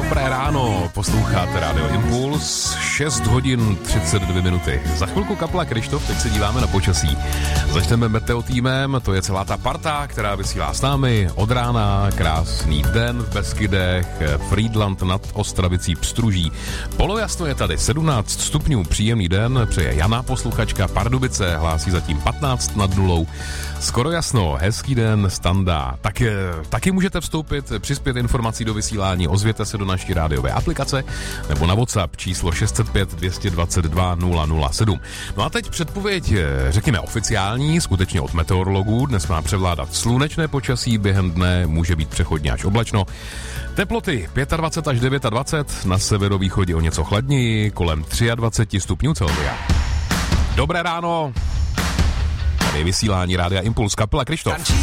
Dobré ráno, posloucháte Radio Impuls, 6 hodin 32 minuty. Za chvilku kapela Krištof, teď se díváme na počasí. Začneme meteo týmem, to je celá ta parta, která vysílá s námi od rána. Krásný den v Beskydech, Frýdlant nad Ostravicí Pstruží. Polojasno je tady, 17 stupňů, příjemný den, přeje Jana, posluchačka. Pardubice hlásí zatím 15 nad nulou. Skoro jasno, hezký den, Standa. Taky můžete vstoupit, přispět informací do vysílání, ozvěte se do naší rádiové aplikace nebo na WhatsApp číslo 605 222 007. No a teď předpověď, řekněme oficiální, skutečně od meteorologů. Dnes má převládat slunečné počasí, během dne může být přechodně až oblačno. Teploty 25 až 29, na severovýchodě o něco chladněji, kolem 23 stupňů Celsia. Dobré ráno, tady je vysílání Rádia Impuls, kapela Krištof.